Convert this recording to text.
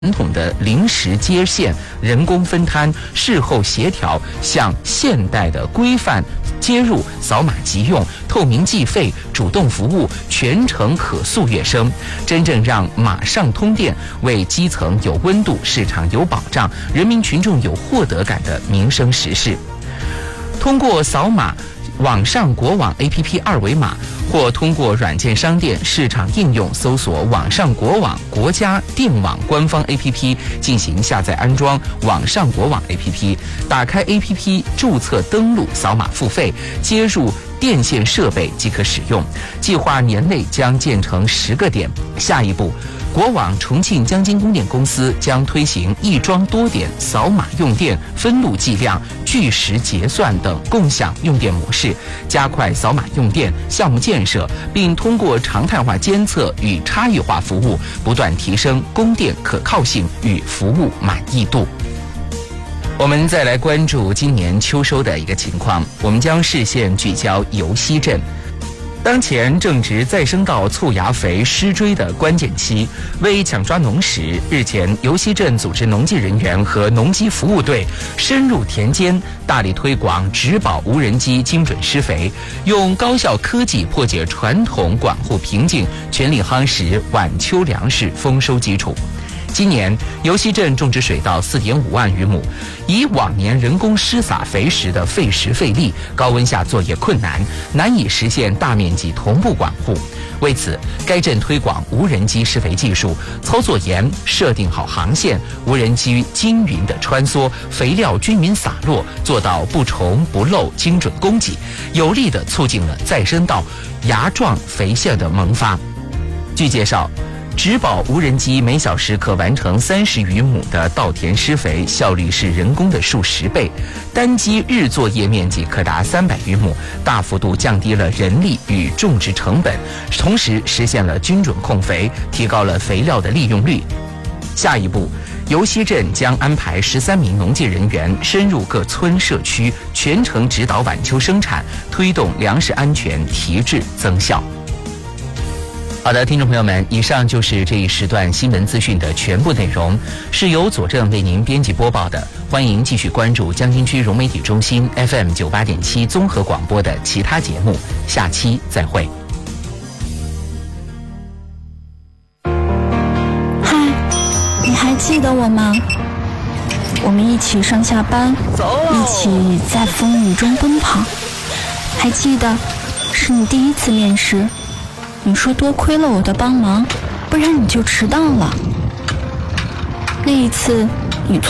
传统的临时接线、人工分摊、事后协调，向现代的规范接入、扫码即用、透明计费、主动服务、全程可速跃升，真正让马上通电为基层有温度、市场有保障、人民群众有获得感的民生实事。通过扫码网上国网 APP 二维码，或通过软件商店、市场应用搜索网上国网国家电网官方 APP 进行下载安装网上国网 APP， 打开 APP 注册登录，扫码付费，接入电线设备即可使用。计划年内将建成10个点。下一步，国网重庆江津供电公司将推行一桩多点扫码用电、分路计量、据实结算等共享用电模式，加快扫码用电项目建设，并通过常态化监测与差异化服务，不断提升供电可靠性与服务满意度。我们再来关注今年秋收的一个情况，我们将视线聚焦尤溪镇。当前正值再生稻促芽肥施追的关键期，为抢抓农时，日前尤溪镇组织农技人员和农机服务队深入田间，大力推广植保无人机精准施肥，用高效科技破解传统管护瓶颈，全力夯实晚秋粮食丰收基础。今年尤溪镇种植水稻4.5万余亩，以往年人工施撒肥时的费时费力，高温下作业困难，难以实现大面积同步管护。为此，该镇推广无人机施肥技术，操作严，设定好航线，无人机均匀的穿梭，肥料均匀洒落，做到不虫不漏、精准供给，有力地促进了再生稻芽状肥线的萌发。据介绍，植保无人机每小时可完成30余亩的稻田施肥，效率是人工的数10倍，单机日作业面积可达300余亩，大幅度降低了人力与种植成本，同时实现了均准控肥，提高了肥料的利用率。下一步，尤溪镇将安排13名农技人员深入各村社区，全程指导晚秋生产，推动粮食安全提质增效。好的，听众朋友们，以上就是这一时段新闻资讯的全部内容，是由佐证为您编辑播报的。欢迎继续关注江津区融媒体中心 FM 98.7综合广播的其他节目，下期再会。 嗨，你还记得我吗？我们一起上下班，一起在风雨中奔跑。还记得是你第一次面试，你说多亏了我的帮忙，不然你就迟到了。那一次